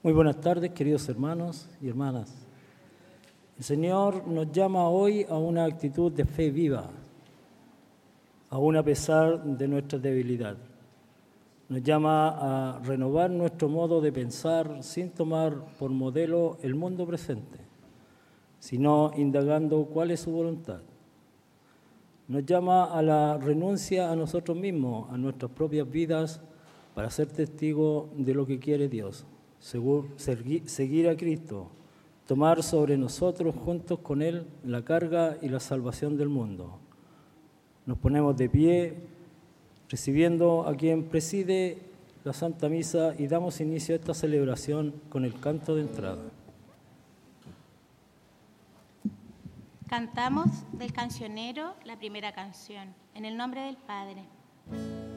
Muy buenas tardes, queridos hermanos y hermanas. El Señor nos llama hoy a una actitud de fe viva, aún a pesar de nuestra debilidad. Nos llama a renovar nuestro modo de pensar sin tomar por modelo el mundo presente, sino indagando cuál es su voluntad. Nos llama a la renuncia a nosotros mismos, a nuestras propias vidas, para ser testigos de lo que quiere Dios. Seguir a Cristo, tomar sobre nosotros juntos con Él la carga y la salvación del mundo. Nos ponemos de pie, recibiendo a quien preside la Santa Misa y damos inicio a esta celebración con el canto de entrada. Cantamos del cancionero la primera canción, en el nombre del Padre,